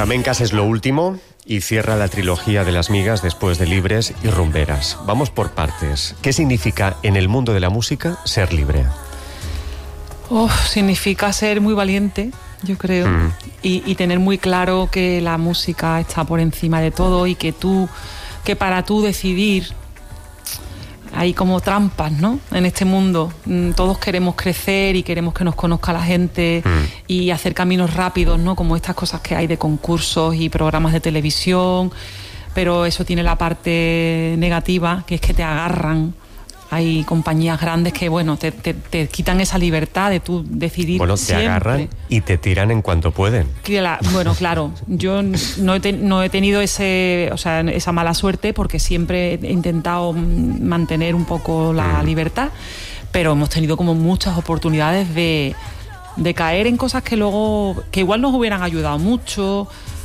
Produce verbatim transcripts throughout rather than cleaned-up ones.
Flamencas es lo último y cierra la trilogía de las migas después de Libres y Rumberas. Vamos por partes. ¿Qué significa en el mundo de la música ser libre? Oh, significa ser muy valiente, yo creo, mm. y, y tener muy claro que la música está por encima de todo y que tú, que para tú decidir hay como trampas, ¿no? En este mundo todos queremos crecer y queremos que nos conozca la gente mm. y hacer caminos rápidos, ¿no? Como estas cosas que hay de concursos y programas de televisión, pero eso tiene la parte negativa, que es que te agarran. Hay compañías grandes que, bueno, te, te, te quitan esa libertad de tú decidir. Bueno, te siempre. agarran y te tiran en cuanto pueden. Bueno, claro, yo no he, te, no he tenido ese, o sea, esa mala suerte porque siempre he intentado mantener un poco la mm. libertad, pero hemos tenido como muchas oportunidades de, de caer en cosas que luego, que igual nos hubieran ayudado mucho,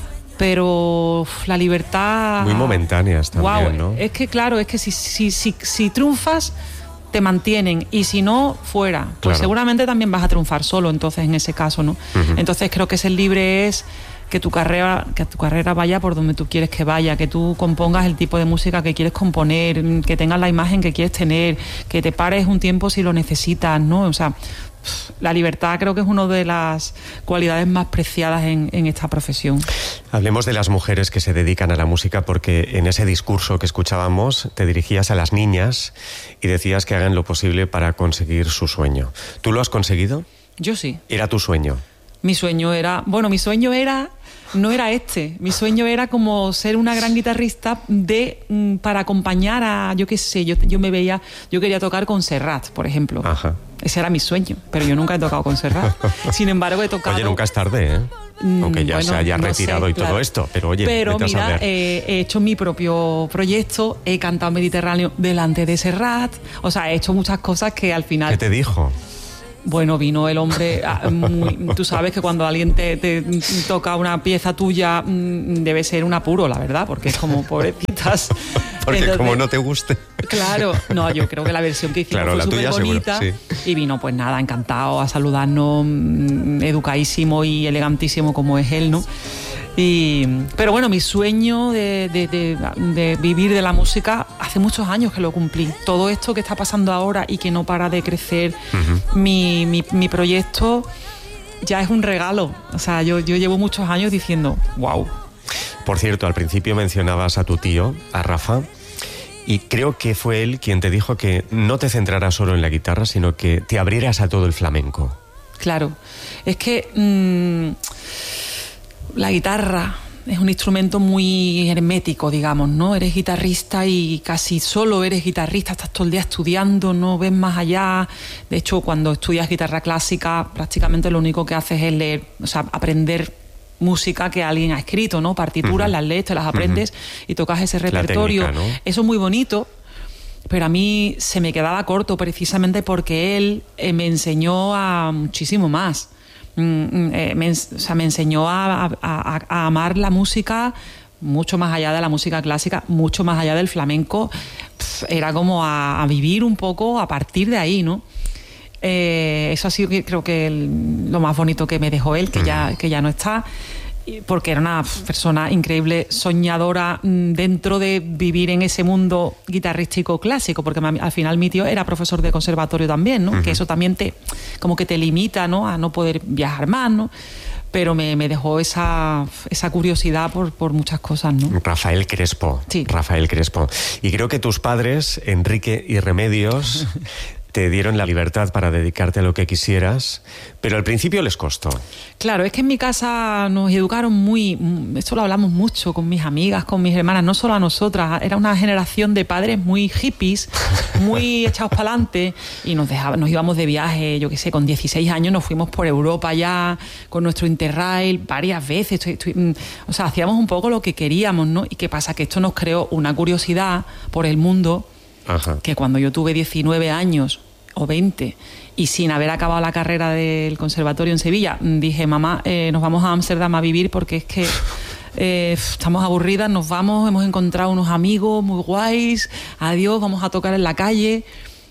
pero uf, la libertad... Muy momentáneas también, wow, ¿no? Es que claro, es que si, si, si, si triunfas, te mantienen, y si no, fuera. Pues claro. seguramente también vas a triunfar solo, entonces, en ese caso, ¿no? Uh-huh. Entonces creo que ser libre es que tu carrera, que tu carrera vaya por donde tú quieres que vaya, que tú compongas el tipo de música que quieres componer, que tengas la imagen que quieres tener, que te pares un tiempo si lo necesitas, ¿no? O sea, la libertad creo que es una de las cualidades más preciadas en, en esta profesión. Hablemos de las mujeres que se dedican a la música, porque en ese discurso que escuchábamos te dirigías a las niñas y decías que hagan lo posible para conseguir su sueño. ¿Tú lo has conseguido? Yo sí. ¿Era tu sueño? Mi sueño era... Bueno, mi sueño era... No era este. Mi sueño era como ser una gran guitarrista de para acompañar a... Yo qué sé, yo, yo me veía... Yo quería tocar con Serrat, por ejemplo. Ajá. Ese era mi sueño, pero yo nunca he tocado con Serrat. Sin embargo, he tocado... Oye, nunca es tarde, ¿eh? Aunque ya bueno, se haya no retirado sé, y todo claro. esto, pero oye, pero vete mira, a saber. Eh, he hecho mi propio proyecto, he cantado Mediterráneo delante de Serrat, o sea, he hecho muchas cosas que al final... ¿Qué te dijo? Bueno, vino el hombre, muy, tú sabes que cuando alguien te, te toca una pieza tuya debe ser un apuro, la verdad, porque es como pobrecitas. Porque entonces, como no te guste. Claro, no, yo creo que la versión que hicimos claro, fue súper bonita. Seguro, sí. Y vino, pues nada, encantado a saludarnos, educadísimo y elegantísimo como es él, ¿no? Y, pero bueno, mi sueño de, de, de, de vivir de la música hace muchos años que lo cumplí. Todo esto que está pasando ahora y que no para de crecer, uh-huh. mi, mi, mi proyecto ya es un regalo. O sea, yo, yo llevo muchos años diciendo, wow. Por cierto, al principio mencionabas a tu tío, a Rafa, y creo que fue él quien te dijo que no te centraras solo en la guitarra, sino que te abrieras a todo el flamenco. Claro, es que... Mmm, la guitarra es un instrumento muy hermético, digamos, ¿no? Eres guitarrista y casi solo eres guitarrista, estás todo el día estudiando, no ves más allá. De hecho, cuando estudias guitarra clásica, prácticamente lo único que haces es leer, o sea, aprender música que alguien ha escrito, ¿no? Partituras, uh-huh. las lees, te las aprendes uh-huh. y tocas ese repertorio. La técnica, ¿no? Eso es muy bonito, pero a mí se me quedaba corto precisamente porque él eh, me enseñó a muchísimo más. Me, o sea, me enseñó a, a, a amar la música mucho más allá de la música clásica, mucho más allá del flamenco. Era como a, a vivir un poco a partir de ahí, ¿no? Eh, eso ha sido, creo que el, lo más bonito que me dejó él, que, uh-huh. ya, que ya no está, porque era una persona increíble, soñadora dentro de vivir en ese mundo guitarrístico clásico, porque al final mi tío era profesor de conservatorio también, ¿no? Uh-huh. Que eso también te, como que te limita, ¿no? A no poder viajar más, ¿no? Pero me, me dejó esa, esa curiosidad por, por muchas cosas, ¿no? Rafael Crespo. Sí. Rafael Crespo. Y creo que tus padres, Enrique y Remedios, te dieron la libertad para dedicarte a lo que quisieras, pero al principio les costó. Claro, es que en mi casa nos educaron muy... Esto lo hablamos mucho con mis amigas, con mis hermanas, no solo a nosotras. Era una generación de padres muy hippies, muy echados para adelante, y nos dejaban, nos íbamos de viaje, yo qué sé, con dieciséis años nos fuimos por Europa ya, con nuestro Interrail, varias veces. Estoy, estoy, o sea, hacíamos un poco lo que queríamos, ¿no? ¿Y qué pasa? Que esto nos creó una curiosidad por el mundo. Ajá. Que cuando yo tuve diecinueve años o veinte y sin haber acabado la carrera del conservatorio en Sevilla, dije, mamá, eh, nos vamos a Ámsterdam a vivir porque es que eh, estamos aburridas, nos vamos, hemos encontrado unos amigos muy guays, adiós, vamos a tocar en la calle.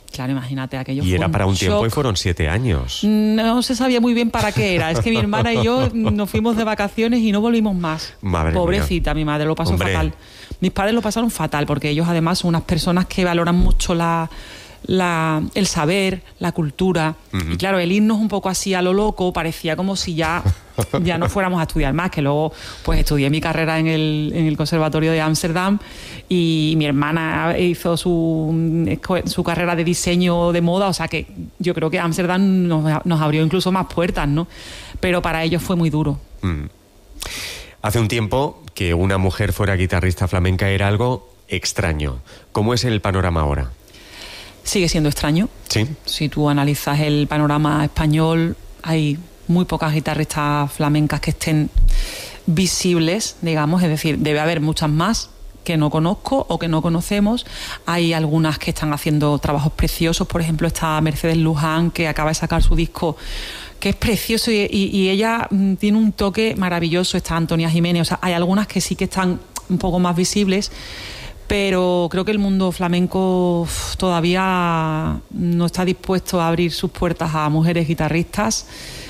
Claro, imagínate, aquello Y fue era para un tiempo shock. y fueron siete años. No se sabía muy bien para qué era. Es que mi hermana y yo nos fuimos de vacaciones y no volvimos más. Madre Pobrecita, mía. mi madre lo pasó Hombre. fatal. Mis padres lo pasaron fatal porque ellos además son unas personas que valoran mucho la, la, el saber, la cultura. Uh-huh. Y claro, el irnos un poco así a lo loco parecía como si ya, ya no fuéramos a estudiar más, que luego pues estudié mi carrera en el, en el Conservatorio de Ámsterdam y mi hermana hizo su, su carrera de diseño de moda, o sea que yo creo que Ámsterdam nos, nos abrió incluso más puertas, ¿no? Pero para ellos fue muy duro. Mm. Hace un tiempo que una mujer fuera guitarrista flamenca era algo extraño. ¿Cómo es el panorama ahora? Sigue siendo extraño. Sí. Si tú analizas el panorama español, hay muy pocas guitarristas flamencas que estén visibles, digamos, es decir, debe haber muchas más que no conozco o que no conocemos. Hay algunas que están haciendo trabajos preciosos, por ejemplo está Mercedes Luján, que acaba de sacar su disco, que es precioso y, y, y ella mm, tiene un toque maravilloso. Está Antonia Jiménez, o sea, hay algunas que sí que están un poco más visibles, pero creo que el mundo flamenco uf, todavía no está dispuesto a abrir sus puertas a mujeres guitarristas.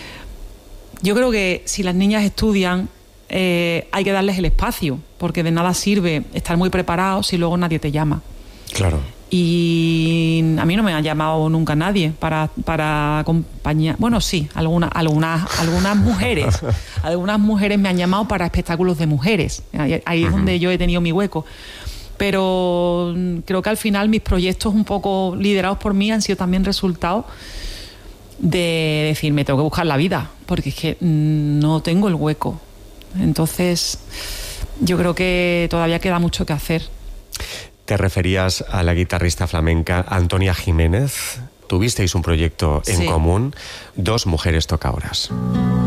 Yo creo que si las niñas estudian, eh, hay que darles el espacio, porque de nada sirve estar muy preparados si luego nadie te llama. Claro. Y a mí no me ha llamado nunca nadie para, para acompañar. Bueno, sí, algunas, algunas, algunas mujeres. Algunas mujeres me han llamado para espectáculos de mujeres. Ahí, ahí uh-huh. es donde yo he tenido mi hueco. Pero creo que al final mis proyectos un poco liderados por mí han sido también resultado de decir, me tengo que buscar la vida, porque es que no tengo el hueco. Entonces, yo creo que todavía queda mucho que hacer. Te referías a la guitarrista flamenca Antonia Jiménez. Tuvisteis un proyecto en sí. común, Dos mujeres tocadoras.